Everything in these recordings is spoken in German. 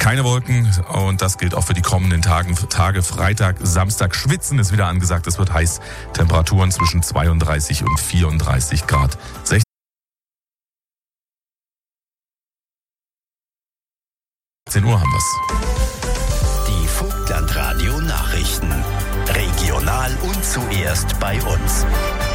keine Wolken und das gilt auch für die kommenden Tage. Freitag, Samstag. Schwitzen ist wieder angesagt. Es wird heiß. Temperaturen zwischen 32 und 34 Grad. 16 Uhr haben wir's. Die Vogtland-Radio Nachrichten. Regional und zuerst bei uns.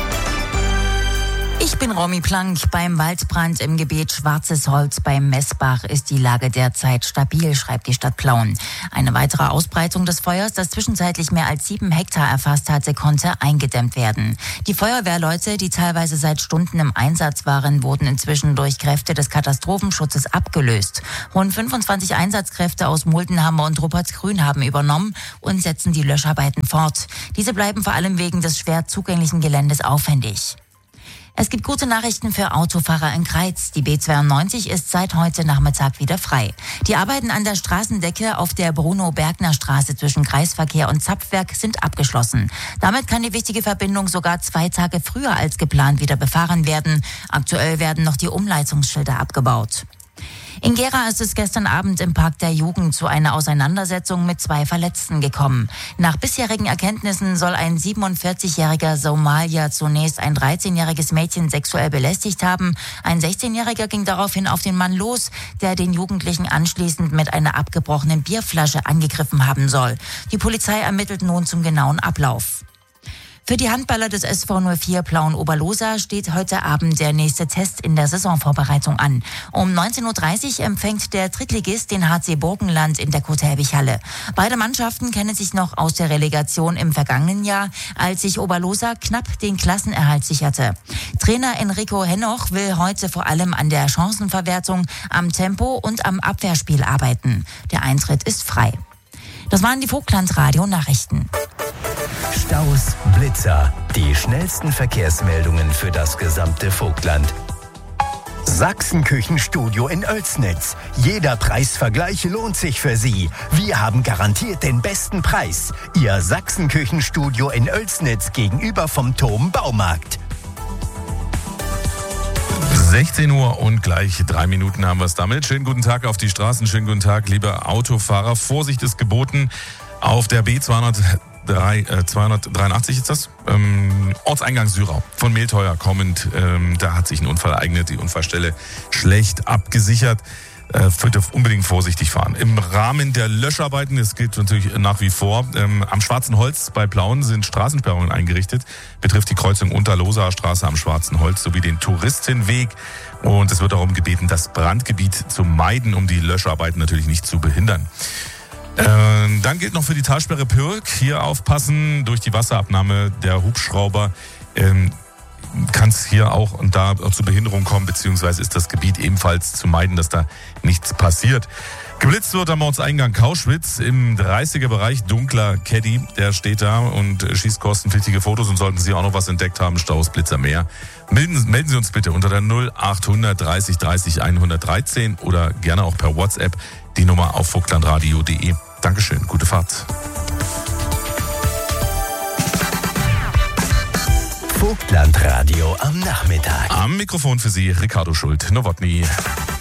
Ich bin Romy Plank. Beim Waldbrand im Gebiet Schwarzes Holz beim Messbach ist die Lage derzeit stabil, schreibt die Stadt Plauen. Eine weitere Ausbreitung des Feuers, das zwischenzeitlich mehr als 7 Hektar erfasst hatte, konnte eingedämmt werden. Die Feuerwehrleute, die teilweise seit Stunden im Einsatz waren, wurden inzwischen durch Kräfte des Katastrophenschutzes abgelöst. Rund 25 Einsatzkräfte aus Muldenhammer und Ruppertsgrün haben übernommen und setzen die Löscharbeiten fort. Diese bleiben vor allem wegen des schwer zugänglichen Geländes aufwendig. Es gibt gute Nachrichten für Autofahrer in Greiz. Die B92 ist seit heute Nachmittag wieder frei. Die Arbeiten an der Straßendecke auf der Bruno-Bergner-Straße zwischen Kreisverkehr und Zapfwerk sind abgeschlossen. Damit kann die wichtige Verbindung sogar 2 Tage früher als geplant wieder befahren werden. Aktuell werden noch die Umleitungsschilder abgebaut. In Gera ist es gestern Abend im Park der Jugend zu einer Auseinandersetzung mit 2 Verletzten gekommen. Nach bisherigen Erkenntnissen soll ein 47-jähriger Somalier zunächst ein 13-jähriges Mädchen sexuell belästigt haben. Ein 16-jähriger ging daraufhin auf den Mann los, der den Jugendlichen anschließend mit einer abgebrochenen Bierflasche angegriffen haben soll. Die Polizei ermittelt nun zum genauen Ablauf. Für die Handballer des SV 04 Plauen-Oberlosa steht heute Abend der nächste Test in der Saisonvorbereitung an. Um 19.30 Uhr empfängt der Drittligist den HC Burgenland in der Kurt-Helbig-Halle. Beide Mannschaften kennen sich noch aus der Relegation im vergangenen Jahr, als sich Oberlosa knapp den Klassenerhalt sicherte. Trainer Enrico Henoch will heute vor allem an der Chancenverwertung, am Tempo und am Abwehrspiel arbeiten. Der Eintritt ist frei. Das waren die Vogtland-Radio-Nachrichten. Staus, Blitzer, die schnellsten Verkehrsmeldungen für das gesamte Vogtland. Sachsenküchenstudio in Oelsnitz. Jeder Preisvergleich lohnt sich für Sie. Wir haben garantiert den besten Preis. Ihr Sachsenküchenstudio in Oelsnitz gegenüber vom Thom Baumarkt. 16 Uhr und gleich 3 Minuten haben wir es damit. Schönen guten Tag auf die Straßen, schönen guten Tag, liebe Autofahrer. Vorsicht ist geboten auf der B283 ist das, Ortseingang Syrau von Mehlteuer kommend. Da hat sich ein Unfall ereignet, die Unfallstelle schlecht abgesichert. Bitte unbedingt vorsichtig fahren. Im Rahmen der Löscharbeiten, es gilt natürlich nach wie vor, am Schwarzen Holz bei Plauen sind Straßensperrungen eingerichtet. Betrifft die Kreuzung Unterlosaer Straße am Schwarzen Holz sowie den Touristenweg. Und es wird darum gebeten, das Brandgebiet zu meiden, um die Löscharbeiten natürlich nicht zu behindern. Dann gilt noch für die Talsperre Pürg, hier aufpassen, durch die Wasserabnahme der Hubschrauber kann es hier auch und da zu Behinderung kommen, beziehungsweise ist das Gebiet ebenfalls zu meiden, dass da nichts passiert. Geblitzt wird am Ortseingang Kauschwitz im 30er-Bereich, dunkler Caddy, der steht da und schießt kostenpflichtige Fotos, und sollten Sie auch noch was entdeckt haben, Staus, Blitzer, mehr, melden Sie uns bitte unter der 0800 30 30 113 oder gerne auch per WhatsApp, die Nummer auf vogtlandradio.de. Dankeschön, gute Fahrt. Vogtlandradio am Nachmittag. Am Mikrofon für Sie Ricardo Schult-Nowotny.